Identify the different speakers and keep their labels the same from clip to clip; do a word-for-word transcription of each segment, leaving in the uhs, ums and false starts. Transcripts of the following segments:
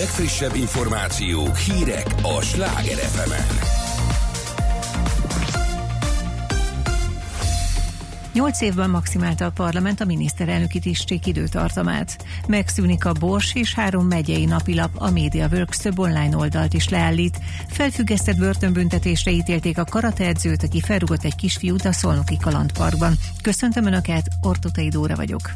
Speaker 1: legfrissebb információk, hírek a Sláger ef emen.
Speaker 2: Nyolc évben maximálta a parlament a miniszterelnöki tisztség időtartamát. Megszűnik a Bors és három megyei napilap, a MediaWorks több online oldalt is leállít. Felfüggesztett börtönbüntetésre ítélték a karateedzőt, aki felrúgott egy kisfiút a Szolnoki Kalandparkban. Köszöntöm Önöket, Ortutay Dóra vagyok.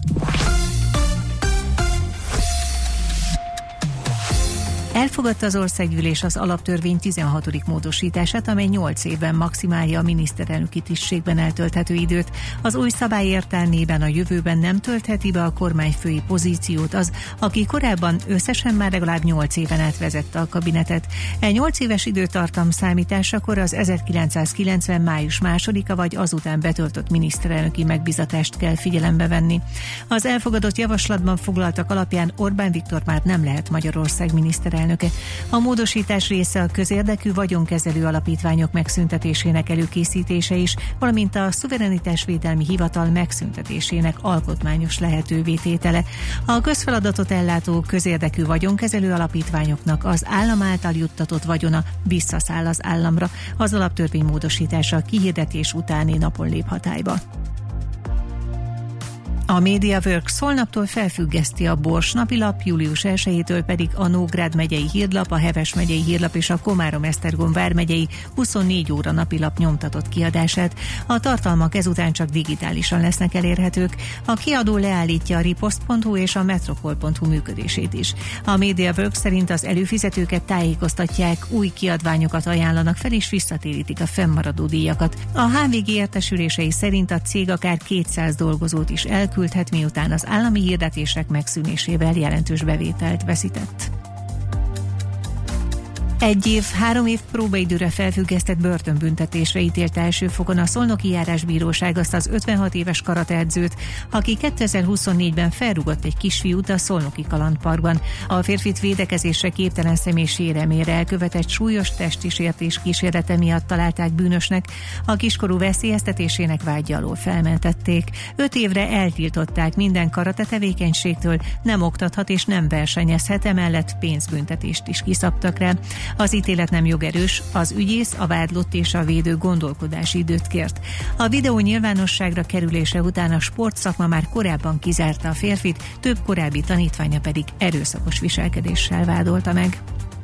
Speaker 2: Elfogadta az országgyűlés az alaptörvény tizenhatodik módosítását, amely nyolc évben maximálja a miniszterelnöki tisztségben eltölthető időt. Az új szabály értelmében a jövőben nem töltheti be a kormányfői pozíciót az, aki korábban összesen már legalább nyolc éven át vezette a kabinetet. E nyolc éves időtartam számításakor az ezerkilencszázkilencven. május másodika vagy azután betöltött miniszterelnöki megbizatást kell figyelembe venni. Az elfogadott javaslatban foglaltak alapján Orbán Viktor már nem lehet Magyarország miniszterelnöke. A módosítás része a közérdekű vagyonkezelő alapítványok megszüntetésének előkészítése is, valamint a szuverenitásvédelmi hivatal megszüntetésének alkotmányos lehetővé tétele. A közfeladatot ellátó közérdekű vagyonkezelő alapítványoknak az állam által juttatott vagyona visszaszáll az államra. Az alaptörvény módosítása kihirdetés utáni napon lép hatályba. A MediaWorks holnaptól felfüggeszti a Bors napilap, július elsejétől pedig a Nógrád megyei hírlap, a Heves megyei hírlap és a Komárom-Esztergom vármegyei huszonnégy óra napilap nyomtatott kiadását. A tartalmak ezután csak digitálisan lesznek elérhetők. A kiadó leállítja a ripost pont hu és a metropol pont hu működését is. A MediaWorks szerint az előfizetőket tájékoztatják, új kiadványokat ajánlanak fel és visszatérítik a fennmaradó díjakat. A há vé gé értesülései szerint a cég akár kétszáz dolgozót is elküld, küldhet, miután az állami hirdetések megszűnésével jelentős bevételt veszített. Egy év, három év próbaidőre felfüggesztett börtönbüntetésre ítélt első fokon a Szolnoki Járásbíróság azt az ötvenhat éves karateedzőt, aki kétezer-huszonnégyben felrúgott egy kisfiút a Szolnoki Kalandparkban. A férfit védekezésre képtelen személy sérelmére elkövetett súlyos testi sértés kísérlete miatt találták bűnösnek, a kiskorú veszélyeztetésének vágya alól felmentették. Öt évre eltiltották minden karate tevékenységtől, nem oktathat és nem versenyezhet, emellett pénzbüntetést is kiszabtak rá. Az ítélet nem jogerős, az ügyész, a vádlott és a védő gondolkodási időt kért. A videó nyilvánosságra kerülése után a sportszakma már korábban kizárta a férfit, több korábbi tanítványa pedig erőszakos viselkedéssel vádolta meg.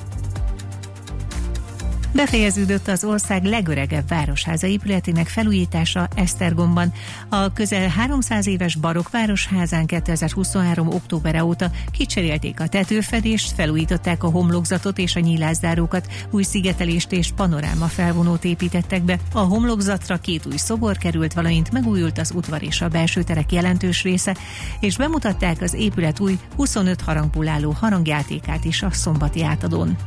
Speaker 2: Befejeződött az ország legöregebb városháza épületének felújítása Esztergomban. A közel háromszáz éves barokk városházán kétezer-huszonhárom. októbere óta kicserélték a tetőfedést, felújították a homlokzatot és a nyílászárókat, új szigetelést és panoráma felvonót építettek be. A homlokzatra két új szobor került, valamint megújult az udvar és a belső terek jelentős része, és bemutatták az épület új huszonöt harangból álló harangjátékát is a szombati átadón.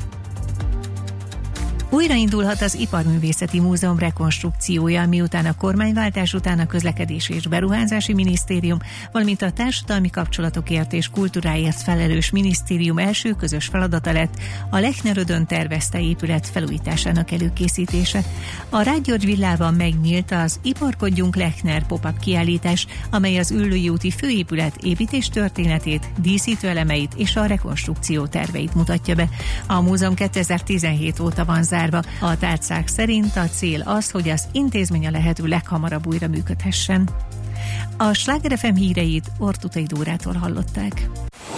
Speaker 2: Újraindulhat az Iparművészeti Múzeum rekonstrukciója, miután a kormányváltás után a Közlekedési és Beruházási Minisztérium, valamint a Társadalmi Kapcsolatokért és Kultúráért felelős minisztérium első közös feladata lett a Lechnerödön tervezte épület felújításának előkészítése. A Rágygyörgy villában megnyílt az Iparkodjunk Lechner pop-up kiállítás, amely az Üllői úti főépület építés történetét, díszítő elemeit és a rekonstrukció terveit mutatja be. A múzeum kétezer-tizenhét óta van zárva. A tárcák szerint a cél az, hogy az intézmény a lehető leghamarabb újra működhessen. A Sláger ef em híreit Ortutay Dórától hallották.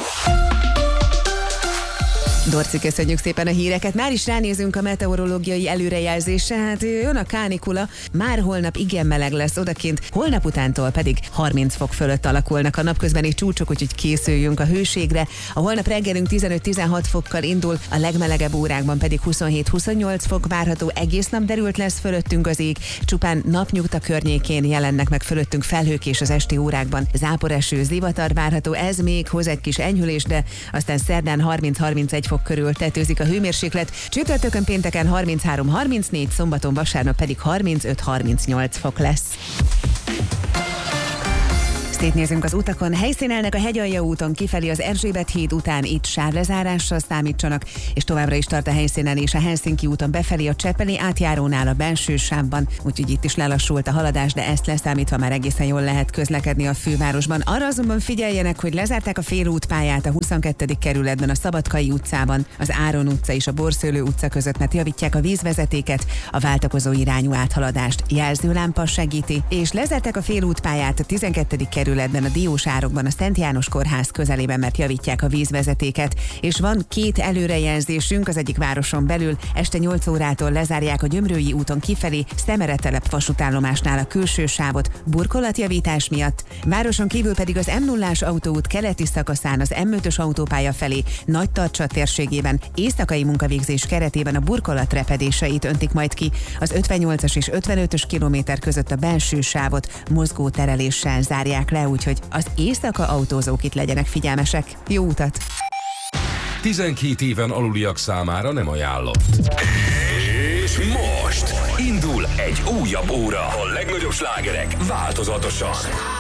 Speaker 3: Dorci, köszönjük szépen a híreket. Már is ránézünk a meteorológiai előrejelzésre. Hát jön a kánikula, már holnap igen meleg lesz odakint, holnap utántól pedig harminc fok fölött alakulnak a napközbeni csúcsok, úgyhogy készüljünk a hőségre. A holnap reggelünk tizenöt-tizenhat fokkal indul, a legmelegebb órákban pedig huszonhét-huszonnyolc fok várható, egész nap derült lesz fölöttünk az ég, csupán napnyugta környékén jelennek meg fölöttünk felhők, és az esti órákban záporeső, zivatar várható, ez még hoz egy kis enyhülés, de aztán szerdán harminc-harmincegy fok körül tetőzik a hőmérséklet, csütörtökön pénteken harminchárom-harmincnégy, szombaton vasárnap pedig harmincöt-harmincnyolc fok lesz. Szétnézünk az utakon, helyszínelnek a Hegyalja úton kifelé az Erzsébet híd után, itt sávlezárással számítsanak, és továbbra is tart a helyszínelés a Helsinki úton befelé a Csepeli átjárónál a belső sávban, úgyhogy itt is lelassult a haladás, de ezt leszámítva már egészen jól lehet közlekedni a fővárosban. Arra azonban figyeljenek, hogy lezárták a félútpályát a huszonkettő kerületben, a Szabadkai utcában, az Áron utca és a Borszőlő utca között, mert javítják a vízvezetéket, a váltakozó irányú áthaladást jelzőlámpa segíti, és lezárták a félútpályát a tizenkettedik kerületben, a Diósárokban, a Szent János kórház közelében, mert javítják a vízvezetéket, és van két előrejelzésünk az egyik városon belül. Este nyolc órától lezárják a Gyömrői úton kifelé Szemeretelep vasútállomásnál a külső sávot burkolatjavítás miatt. Városon kívül pedig az M nullás autóút keleti szakaszán az M ötös autópálya felé Nagytarcsa térségében éjszakai munkavégzés keretében a burkolat repedéseit öntik majd ki. Az ötvennyolcas és ötvenötös kilométer között a belső sávot mozgó tereléssel zárják le, úgyhogy az éjszaka autózók itt legyenek figyelmesek. Jó utat!
Speaker 1: tizenkét éven aluliak számára nem ajánlott. És most indul egy újabb óra. A legnagyobb slágerek változatosan.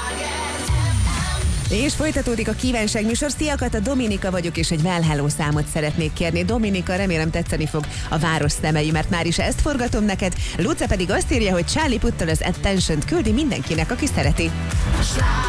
Speaker 3: És folytatódik a kívánság műsor. Szia, Kata, Dominika vagyok, és egy Well Hello számot szeretnék kérni. Dominika, remélem tetszeni fog a város szemei, mert már is ezt forgatom neked. Luca pedig azt írja, hogy Charlie Puttal az Attention-t küldi mindenkinek, aki szereti.